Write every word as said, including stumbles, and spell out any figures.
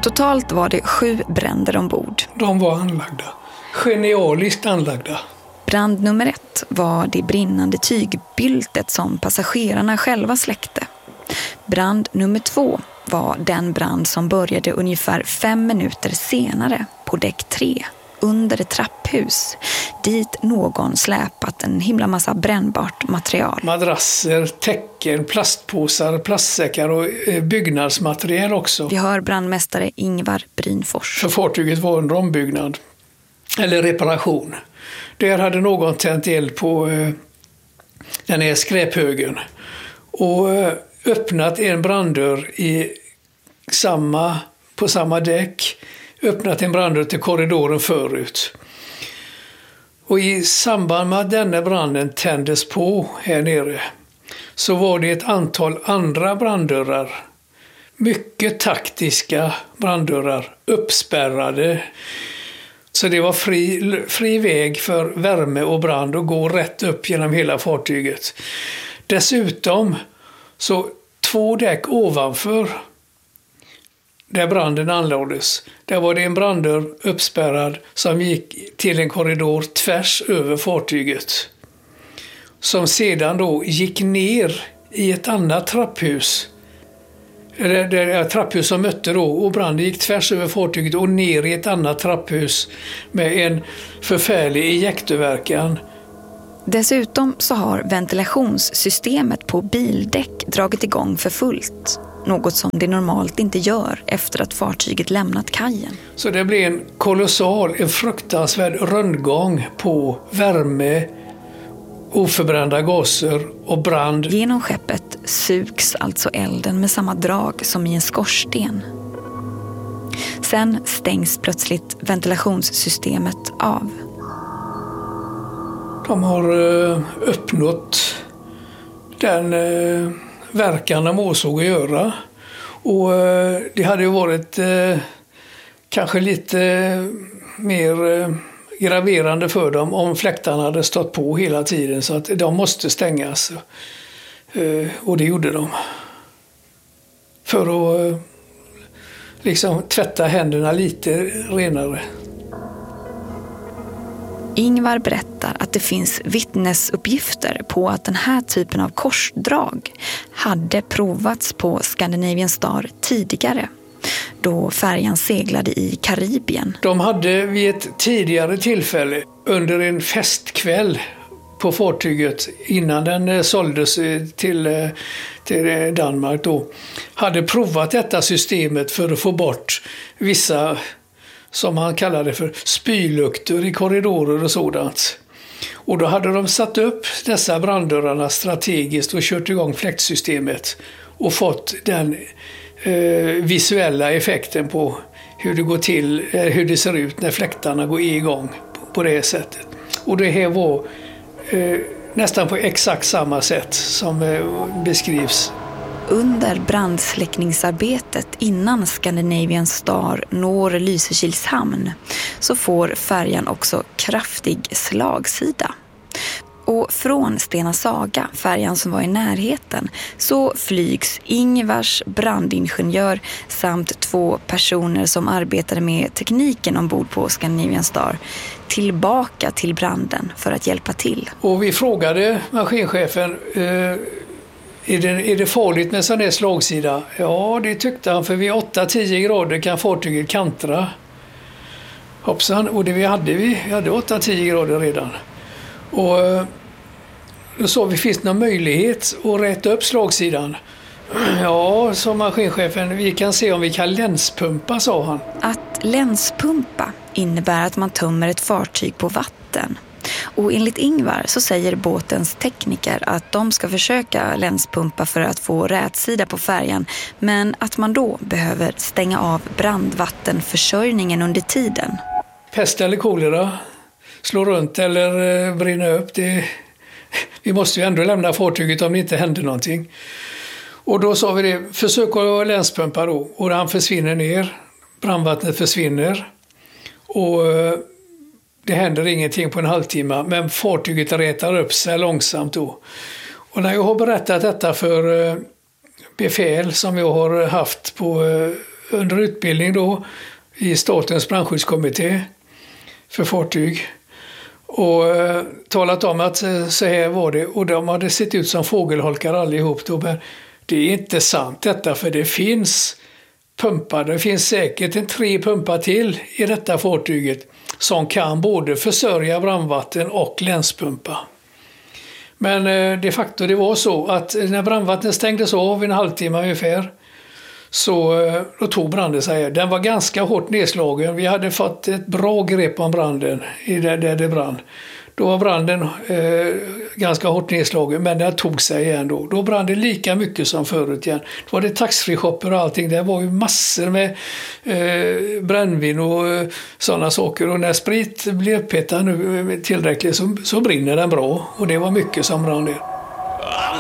Totalt var det sju bränder ombord. De var anlagda. Genialiskt anlagda. Brand nummer ett var det brinnande tygbyltet som passagerarna själva släckte. Brand nummer två var den brand som började ungefär fem minuter senare på däck tre under ett trapphus dit någon släpat en himla massa brännbart material. Madrasser, täcken, plastpåsar, plastsäckar och byggnadsmaterial också. Vi hör brandmästare Ingvar Brynfors. För fartyget var en ombyggnad eller reparation. Där hade någon tänt eld på eh, den här skräphögen och eh, öppnat en branddörr i samma, på samma däck, öppnat en branddörr till korridoren förut. Och i samband med att denna branden tändes på här nere så var det ett antal andra branddörrar, mycket taktiska branddörrar, uppspärrade. Så det var fri, fri väg för värme och brand att gå rätt upp genom hela fartyget. Dessutom så två däck ovanför där branden anlades, där var det en branddörr uppspärrad som gick till en korridor tvärs över fartyget. Som sedan då gick ner i ett annat trapphus. Det, det trapphus som mötte då, och branden gick tvärs över fartyget och ner i ett annat trapphus med en förfärlig ejektorverkan. Dessutom så har ventilationssystemet på bildäck dragit igång för fullt. Något som det normalt inte gör efter att fartyget lämnat kajen. Så det blir en kolossal, en fruktansvärd rundgång på värme, oförbrända gaser och brand. Genom skeppet sugs alltså elden med samma drag som i en skorsten. Sen stängs plötsligt ventilationssystemet av. De har uppnått den verkan de åsåg att göra. Och det hade ju varit kanske lite mer graverande för dem om fläktarna hade stått på hela tiden, så att de måste stängas. Och det gjorde de. För att liksom tvätta händerna lite renare. Ingvar berättar att det finns vittnesuppgifter på att den här typen av korsdrag hade provats på Scandinavian Star tidigare, då färjan seglade i Karibien. De hade vid ett tidigare tillfälle under en festkväll på fartyget innan den såldes till, till Danmark då, hade provat detta systemet för att få bort vissa, som han kallade för spylukter i korridorer och sådant. Och då hade de satt upp dessa branddörrarna strategiskt och kört igång fläktsystemet och fått den eh, visuella effekten på hur det går till, eh, hur det ser ut när fläktarna går igång på, på det sättet. Och det här var eh, nästan på exakt samma sätt som eh, beskrivs. Under brandsläckningsarbetet innan Scandinavian Star når Lysekils hamn så får färjan också kraftig slagsida. Och från Stena Saga, färjan som var i närheten, så flygs Ingvars brandingenjör samt två personer som arbetade med tekniken ombord på Scandinavian Star tillbaka till branden för att hjälpa till. Och vi frågade maskinchefen, eh, är, det, är det farligt med sån här slagsida? Ja, det tyckte han, för vid åtta till tio grader kan fartyget kantra. Hoppsan, och det vi hade vi, vi hade åtta till tio grader redan. Och då sa vi, finns det någon möjlighet att rätta upp slagsidan? Ja, sa maskinchefen, vi kan se om vi kan länspumpa, sa han. Att länspumpa innebär att man tömmer ett fartyg på vatten. Och enligt Ingvar så säger båtens tekniker att de ska försöka länspumpa för att få rätsida på färjan, men att man då behöver stänga av brandvattenförsörjningen under tiden. Pest eller kolera, slå runt eller brinna upp, det, vi måste ju ändå lämna fartyget om det inte händer någonting. Och då sa vi det, försök att länspumpa då, och han försvinner ner, brandvattnet försvinner och det händer ingenting på en halvtimme, men fartyget rätar upp sig långsamt då. Och när jag har berättat detta för befäl som jag har haft på under utbildning då i Statens brandskyddskommitté för fartyg och eh, talat om att eh, så här var det, och de hade sett ut som fågelholkar allihop då, men det är inte sant detta, för det finns pumpar, det finns säkert en tre pumpar till i detta fartyget som kan både försörja brandvatten och länspumpa. Men eh, de facto det var så att när brandvattnet stängdes av en halvtimme ungefär, så eh, då tog branden sig. Den var ganska hårt nedslagen. Vi hade fått ett bra grepp om branden i där, där det brann. Då var branden eh, ganska hårt nedslagen, men den tog sig igen då. Då brann det lika mycket som förut igen. Då var det taxfree-shopper och allting. Det var ju massor med eh, brännvin och eh, sådana saker. Och när sprit blir upphettad nu tillräckligt så, så brinner den bra. Och det var mycket som brann där.